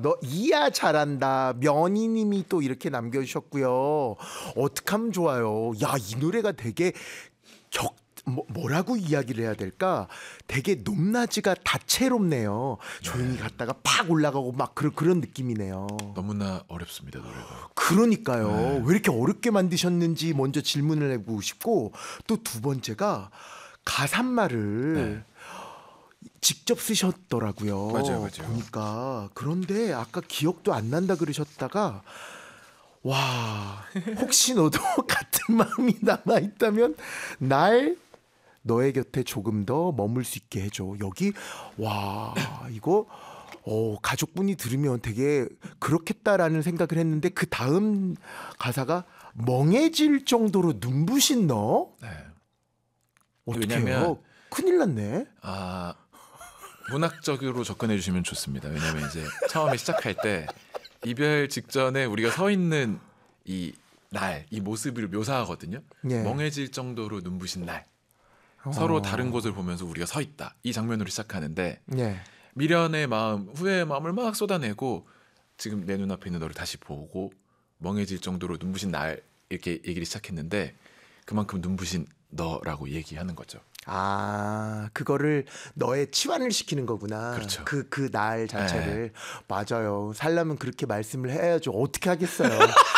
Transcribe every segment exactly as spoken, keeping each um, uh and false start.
너 이야 잘한다. 면이님이 또 이렇게 남겨주셨고요. 어떡하면 좋아요. 야, 이 노래가 되게 격 뭐, 뭐라고 이야기를 해야 될까? 되게 높낮이가 다채롭네요. 조용히 갔다가 팍 올라가고 막 그런 그런 느낌이네요. 너무나 어렵습니다, 노래가. 그러니까요. 네. 왜 이렇게 어렵게 만드셨는지 먼저 질문을 해보고 싶고, 또 두 번째가 가사말을 네. 직접 쓰셨더라고요. 맞아요, 맞아요. 보니까. 그런데 아까 기억도 안 난다 그러셨다가 와, 혹시 너도 같은 마음이 남아 있다면 날 너의 곁에 조금 더 머물 수 있게 해줘. 여기 와, 이거 어, 가족분이 들으면 되게 그렇겠다라는 생각을 했는데 그 다음 가사가 멍해질 정도로 눈부신 너? 네. 어떡해요? 왜냐면 큰일 났네. 아, 문학적으로 접근해 주시면 좋습니다. 왜냐면 이제 처음에 시작할 때 이별 직전에 우리가 서 있는 이 날, 이 모습을 묘사하거든요. 예. 멍해질 정도로 눈부신 날. 어. 서로 다른 곳을 보면서 우리가 서 있다. 이 장면으로 시작하는데 예. 미련의 마음, 후회의 마음을 막 쏟아내고 지금 내 눈앞에 있는 너를 다시 보고 멍해질 정도로 눈부신 날 이렇게 얘기를 시작했는데 그만큼 눈부신 너라고 얘기하는 거죠. 아, 그거를 너의 치환을 시키는 거구나. 그렇죠. 그, 그 날 자체를. 네. 맞아요. 살려면 그렇게 말씀을 해야죠. 어떻게 하겠어요.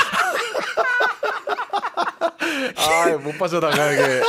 아, 못 빠져나가게.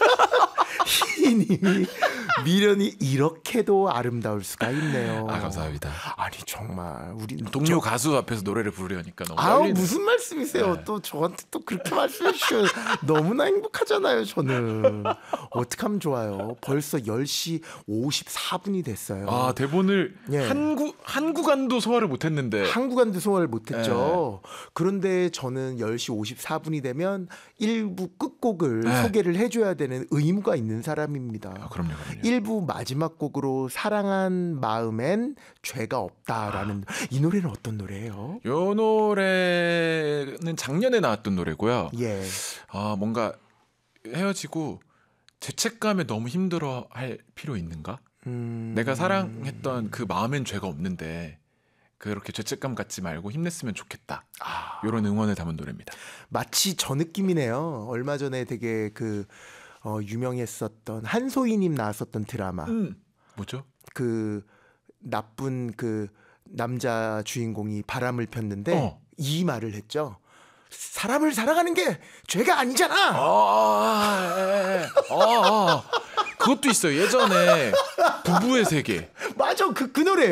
희님이 미련이 이렇게도 아름다울 수가 있네요. 아, 감사합니다. 아니 정말 우리 동료 저, 가수 앞에서 노래를 부르려니까 너무 아우 떨리네요. 무슨 말씀이세요? 네. 또 저한테 또 그렇게 말씀해 주셔. 너무나 행복하잖아요. 저는 어떻게 하면 좋아요. 벌써 열 시 오십사 분이 됐어요. 아, 대본을 예. 한구 한 구간도 소화를 못했는데. 한 구간도 소화를 못했죠. 그런데 저는 열 시 오십사 분이 되면 일 부 끝곡을 네. 소개를 해줘야 되는 의무가 있는 사람입니다. 아, 그럼요, 그럼요. 일 부 마지막 곡으로 사랑한 마음엔 죄가 없다라는 아. 이 노래는 어떤 노래예요? 이 노래는 작년에 나왔던 노래고요. 예. 아, 뭔가 헤어지고 죄책감에 너무 힘들어할 필요 있는가? 음... 내가 사랑했던 그 마음엔 죄가 없는데 그렇게 죄책감 갖지 말고 힘냈으면 좋겠다. 아, 이런 응원을 담은 노래입니다. 마치 저 느낌이네요. 얼마 전에 되게 그 어, 유명했었던 한소희님 나왔었던 드라마. 음, 뭐죠? 그 나쁜 그 남자 주인공이 바람을 폈는데 어. 이 말을 했죠. 사람을 사랑하는 게 죄가 아니잖아. 아, 예, 예. 아, 아. 그것도 있어요. 예전에 부부의 세계. 맞아, 그, 그 노래예요.